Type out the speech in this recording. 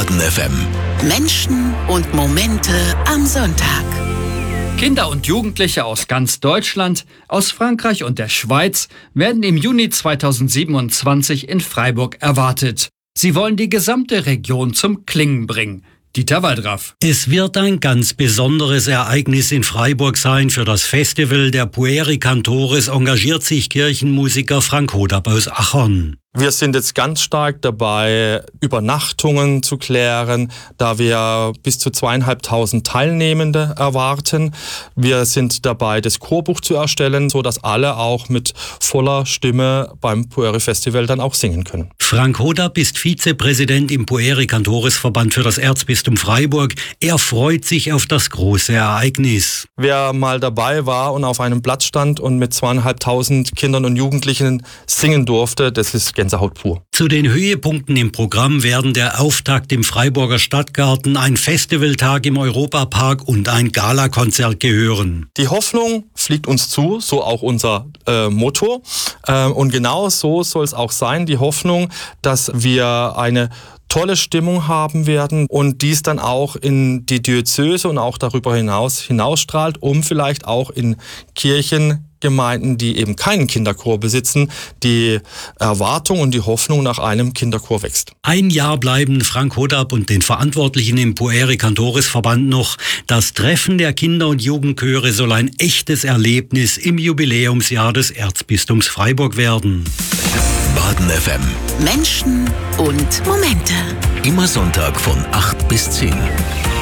Baden FM. Menschen und Momente am Sonntag. Kinder und Jugendliche aus ganz Deutschland, aus Frankreich und der Schweiz werden im Juni 2027 in Freiburg erwartet. Sie wollen die gesamte Region zum Klingen bringen. Dieter Waldraff. Es wird ein ganz besonderes Ereignis in Freiburg sein. Für das Festival der Pueri Cantores engagiert sich Kirchenmusiker Frank Hodab aus Achern. Wir sind jetzt ganz stark dabei, Übernachtungen zu klären, da wir bis zu 2.500 Teilnehmende erwarten. Wir sind dabei, das Chorbuch zu erstellen, sodass alle auch mit voller Stimme beim Pueri Festival dann auch singen können. Frank Hodab ist Vizepräsident im Pueri Cantores Verband für das Erzbistum Freiburg. Er freut sich auf das große Ereignis. Wer mal dabei war und auf einem Platz stand und mit 2.500 Kindern und Jugendlichen singen durfte, das ist Gänsehaut pur. Zu den Höhepunkten im Programm werden der Auftakt im Freiburger Stadtgarten, ein Festivaltag im Europapark und ein Galakonzert gehören. Die Hoffnung fliegt uns zu, so auch unser Motto. Und genau so soll es auch sein, die Hoffnung, dass wir eine tolle Stimmung haben werden und dies dann auch in die Diözese und auch darüber hinausstrahlt, um vielleicht auch in Kirchengemeinden, die eben keinen Kinderchor besitzen, die Erwartung und die Hoffnung nach einem Kinderchor wächst. Ein Jahr bleiben Frank Hodab und den Verantwortlichen im Pueri Cantores Verband noch. Das Treffen der Kinder- und Jugendchöre soll ein echtes Erlebnis im Jubiläumsjahr des Erzbistums Freiburg werden. Baden FM. Menschen und Momente. Immer Sonntag von 8 bis 10.